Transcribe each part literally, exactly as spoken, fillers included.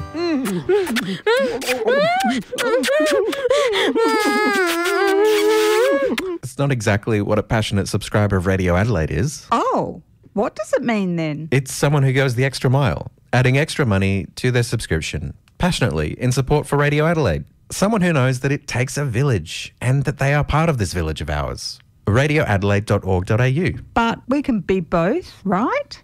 It's not exactly what a passionate subscriber of Radio Adelaide is. Oh, what does it mean then? It's someone who goes the extra mile, adding extra money to their subscription, passionately in support for Radio Adelaide. Someone who knows that it takes a village and that they are part of this village of ours. radio adelaide dot org dot a u. But we can be both, right?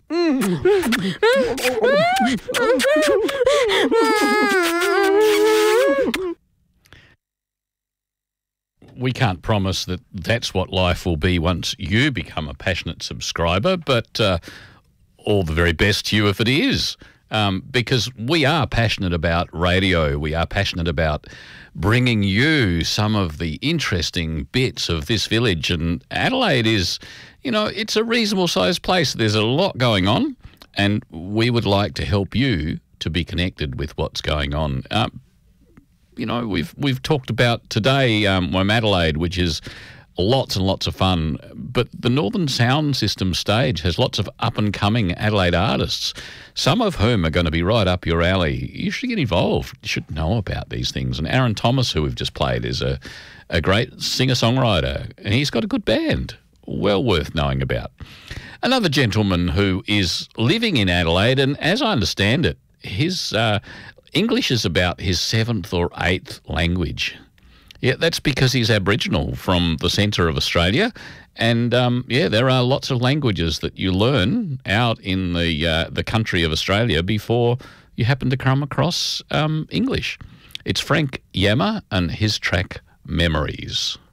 We can't promise that that's what life will be once you become a passionate subscriber, but uh, all the very best to you if it is, um, because we are passionate about radio. We are passionate about bringing you some of the interesting bits of this village. And Adelaide is, you know, it's a reasonable sized place. There's a lot going on, and we would like to help you to be connected with what's going on. Uh, You know, we've we've talked about today um, Womadelaide, which is lots and lots of fun. But the Northern Sound System stage has lots of up-and-coming Adelaide artists, some of whom are going to be right up your alley. You should get involved. You should know about these things. And Aaron Thomas, who we've just played, is a, a great singer-songwriter, and he's got a good band, well worth knowing about. Another gentleman who is living in Adelaide, and as I understand it, his uh, English is about his seventh or eighth language. Yeah, that's because he's Aboriginal from the centre of Australia. And, um, yeah, there are lots of languages that you learn out in the uh, the country of Australia before you happen to come across um, English. It's Frank Yammer and his track Memories.